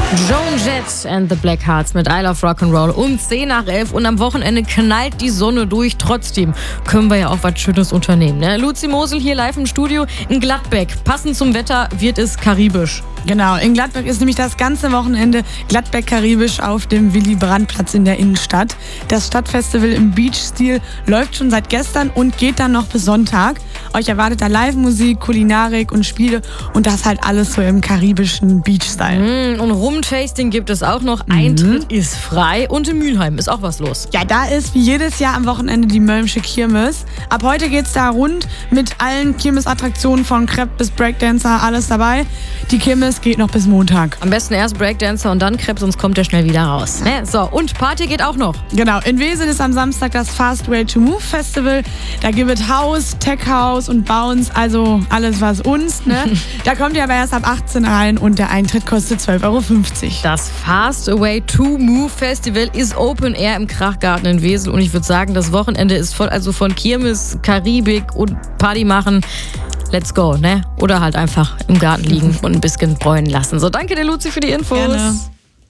Joan Jett and the Blackhearts mit I Love Rock'n'Roll um 10 nach 11 und am Wochenende knallt die Sonne durch. Trotzdem können wir ja auch was Schönes unternehmen. Ne? Luzi Mosel hier live im Studio in Gladbeck. Passend zum Wetter wird es karibisch. Genau, in Gladbeck ist nämlich das ganze Wochenende Gladbeck-Karibisch auf dem Willy-Brandt-Platz in der Innenstadt. Das Stadtfestival im Beach-Stil läuft schon seit gestern und geht dann noch bis Sonntag. Euch erwartet da Live-Musik, Kulinarik und Spiele und das halt alles so im karibischen Beach-Style. Und Rum-Tasting gibt es auch noch. Eintritt ist frei und in Mülheim ist auch was los. Ja, da ist wie jedes Jahr am Wochenende die Mölmsche Kirmes. Ab heute geht's da rund mit allen Kirmesattraktionen von Crepe bis Breakdancer, alles dabei. Die Kirmes geht noch bis Montag. Am besten erst Breakdancer und dann Crepe, sonst kommt er schnell wieder raus. Ne? So, und Party geht auch noch. Genau, in Wesel ist am Samstag das Fast Way to Move Festival. Da gibt es House, Tech House und Bounce, also alles was uns. Ne? Da kommt ihr aber erst ab 18 rein und der Eintritt kostet 12,50 Euro. Das Fast Way to Move Festival ist Open Air im Krachgarten in Wesel und ich würde sagen, das Wochenende ist voll also von Kirmes, Karibik und Party machen. Let's go, ne? Oder halt einfach im Garten liegen und ein bisschen bräunen lassen. So, danke dir, Luzi, für die Infos. Gerne.